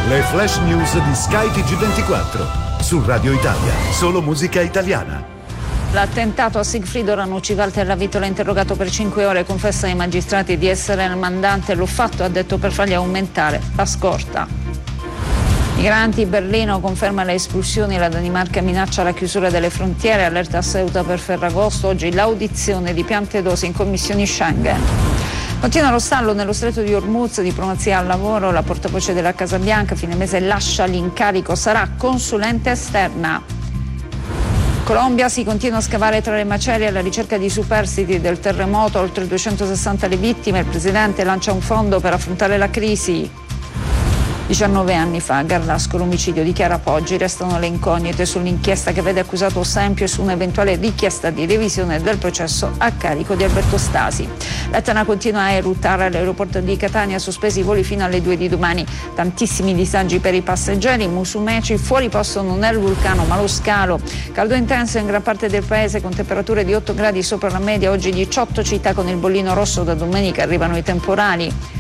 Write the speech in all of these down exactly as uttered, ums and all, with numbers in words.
Le flash news di Sky T G ventiquattro. Su Radio Italia, solo musica italiana. L'attentato a Sigfrido Ranucci, Walter Lavitola, interrogato per cinque ore, confessa ai magistrati di essere il mandante. L'ho fatto, ha detto, per fargli aumentare la scorta. Migranti, Berlino conferma le espulsioni, la Danimarca minaccia la chiusura delle frontiere, allerta a Ceuta per Ferragosto. Oggi l'audizione di Piantedosi in commissioni Schengen. Continua lo stallo nello stretto di Hormuz, diplomazia al lavoro, la portavoce della Casa Bianca fine mese lascia l'incarico, sarà consulente esterna. Colombia, si continua a scavare tra le macerie alla ricerca di superstiti del terremoto, oltre duecentosessanta le vittime, il presidente lancia un fondo per affrontare la crisi. diciannove anni fa, Garlasco, l'omicidio di Chiara Poggi, restano le incognite sull'inchiesta che vede accusato Sempio e su un'eventuale richiesta di revisione del processo a carico di Alberto Stasi. L'Etna continua a eruttare all'aeroporto di Catania, sospesi i voli fino alle due di domani, tantissimi disagi per i passeggeri, Musumeci, fuori posto non è il vulcano ma lo scalo, caldo intenso in gran parte del paese con temperature di otto gradi sopra la media, oggi diciotto città con il bollino rosso, da domenica arrivano i temporali.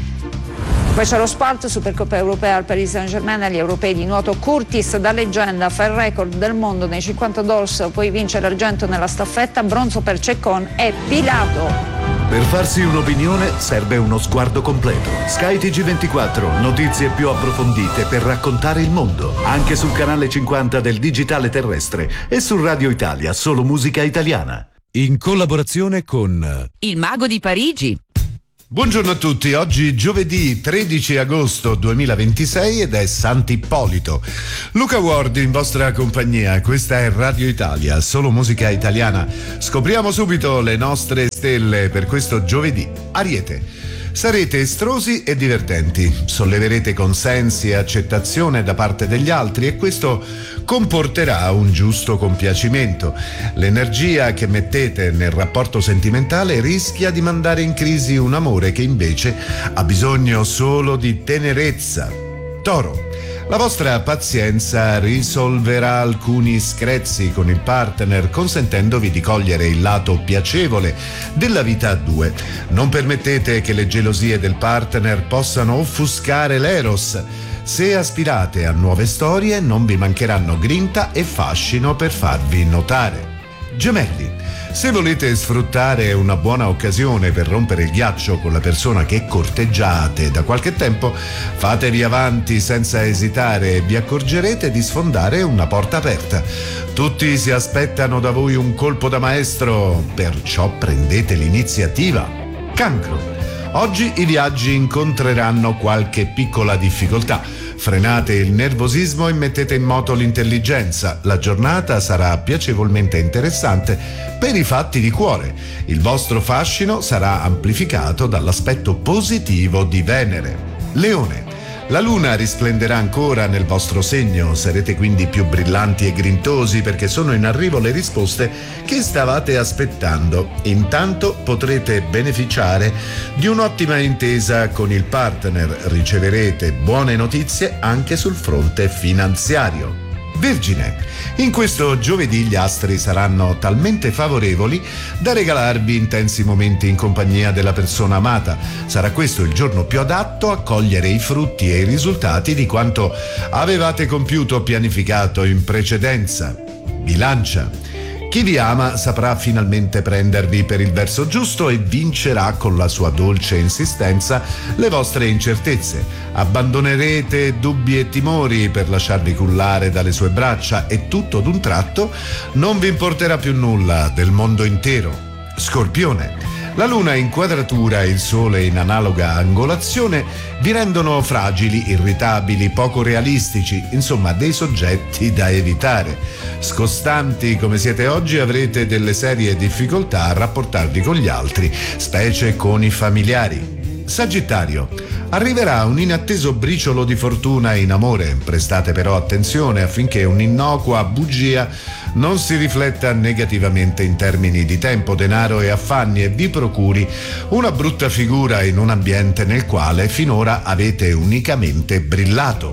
Poi c'è lo sport, Supercoppa europea al Paris Saint-Germain, agli europei di nuoto Curtis da leggenda fa il record del mondo nei cinquanta doors, poi vince l'argento nella staffetta, bronzo per Ceccon e Pilato. Per farsi un'opinione serve uno sguardo completo. Sky T G ventiquattro, notizie più approfondite per raccontare il mondo, anche sul canale cinquanta del digitale terrestre e su Radio Italia, solo musica italiana. In collaborazione con Il Mago di Parigi. Buongiorno a tutti, oggi giovedì tredici agosto duemilaventisei ed è Sant'Ippolito. Luca Ward in vostra compagnia, questa è Radio Italia, solo musica italiana. Scopriamo subito le nostre stelle per questo giovedì. Ariete. Sarete estrosi e divertenti, solleverete consensi e accettazione da parte degli altri e questo comporterà un giusto compiacimento. L'energia che mettete nel rapporto sentimentale rischia di mandare in crisi un amore che invece ha bisogno solo di tenerezza. Toro. La vostra pazienza risolverà alcuni screzi con il partner, consentendovi di cogliere il lato piacevole della vita a due. Non permettete che le gelosie del partner possano offuscare l'eros. Se aspirate a nuove storie, non vi mancheranno grinta e fascino per farvi notare. Gemelli. Se volete sfruttare una buona occasione per rompere il ghiaccio con la persona che corteggiate da qualche tempo, fatevi avanti senza esitare e vi accorgerete di sfondare una porta aperta. Tutti si aspettano da voi un colpo da maestro, perciò prendete l'iniziativa. Cancro. Oggi i viaggi incontreranno qualche piccola difficoltà. Frenate il nervosismo e mettete in moto l'intelligenza. La giornata sarà piacevolmente interessante per i fatti di cuore. Il vostro fascino sarà amplificato dall'aspetto positivo di Venere. Leone. La luna risplenderà ancora nel vostro segno, sarete quindi più brillanti e grintosi perché sono in arrivo le risposte che stavate aspettando. Intanto potrete beneficiare di un'ottima intesa con il partner, riceverete buone notizie anche sul fronte finanziario. Vergine. In questo giovedì gli astri saranno talmente favorevoli da regalarvi intensi momenti in compagnia della persona amata. Sarà questo il giorno più adatto a cogliere i frutti e i risultati di quanto avevate compiuto o pianificato in precedenza. Bilancia. Chi vi ama saprà finalmente prendervi per il verso giusto e vincerà con la sua dolce insistenza le vostre incertezze. Abbandonerete dubbi e timori per lasciarvi cullare dalle sue braccia e tutto d'un tratto non vi importerà più nulla del mondo intero. Scorpione. La luna in quadratura e il sole in analoga angolazione vi rendono fragili, irritabili, poco realistici, insomma dei soggetti da evitare. Scostanti come siete oggi avrete delle serie difficoltà a rapportarvi con gli altri, specie con i familiari. Sagittario. Arriverà un inatteso briciolo di fortuna in amore, prestate però attenzione affinché un'innocua bugia non si rifletta negativamente in termini di tempo, denaro e affanni e vi procuri una brutta figura in un ambiente nel quale finora avete unicamente brillato.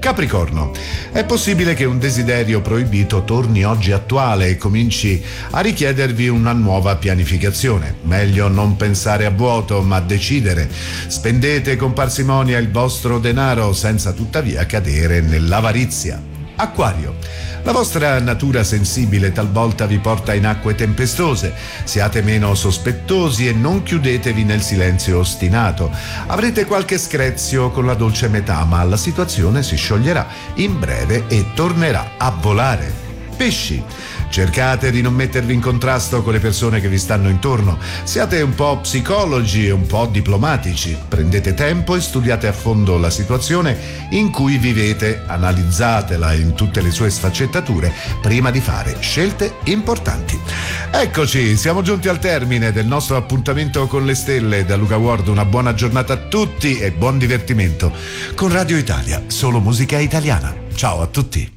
Capricorno, è possibile che un desiderio proibito torni oggi attuale e cominci a richiedervi una nuova pianificazione. Meglio non pensare a vuoto, ma decidere. Spendete con parsimonia il vostro denaro senza tuttavia cadere nell'avarizia. Acquario, la vostra natura sensibile talvolta vi porta in acque tempestose. Siate meno sospettosi e non chiudetevi nel silenzio ostinato. Avrete qualche screzio con la dolce metà, ma la situazione si scioglierà in breve e tornerà a volare. Pesci, cercate di non mettervi in contrasto con le persone che vi stanno intorno. Siate un po' psicologi e un po' diplomatici. Prendete tempo e studiate a fondo la situazione in cui vivete, analizzatela in tutte le sue sfaccettature prima di fare scelte importanti. Eccoci, siamo giunti al termine del nostro appuntamento con le stelle. Da Luca Ward una buona giornata a tutti e buon divertimento con Radio Italia, solo musica italiana. Ciao a tutti.